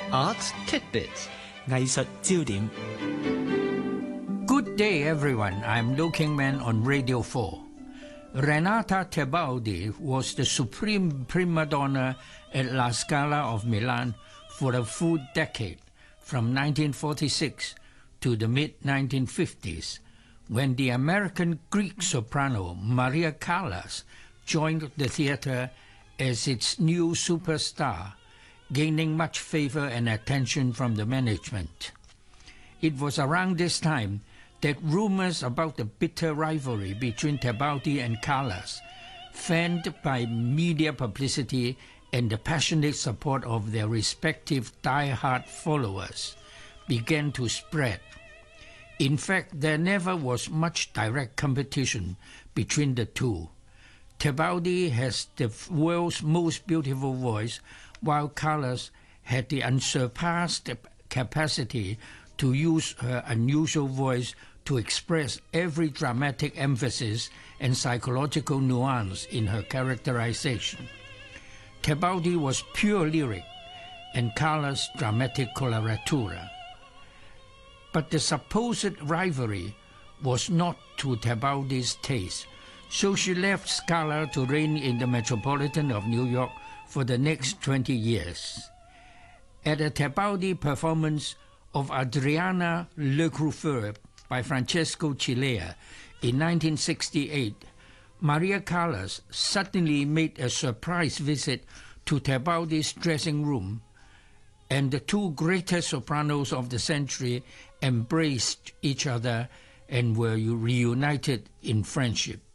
Arts Tidbits 藝術焦點。 Good day, everyone. I'm Liu Kingman on Radio 4. Renata Tebaldi was the supreme prima donna at La Scala of Milan for a full decade, from 1946 to the mid-1950s, when the American Greek soprano Maria Callas joined the theater as its new superstar, gaining much favor and attention from the management. It was around this time that rumors about the bitter rivalry between Tebaldi and Callas, fanned by media publicity and the passionate support of their respective die-hard followers, began to spread. In fact, there never was much direct competition between the two. Tebaldi has the world's most beautiful voice, while Callas had the unsurpassed capacity to use her unusual voice to express every dramatic emphasis and psychological nuance in her characterization. Tebaldi was pure lyric, and Callas dramatic coloratura. But the supposed rivalry was not to Tebaldi's taste, so she left Scala to reign in the Metropolitan of New York for the next 20 years. At a Tebaldi performance of Adriana Lecouvreur by Francesco Cilea in 1968, Maria Callas suddenly made a surprise visit to Tebaldi's dressing room, and the two greatest sopranos of the century embraced each other and were reunited in friendship.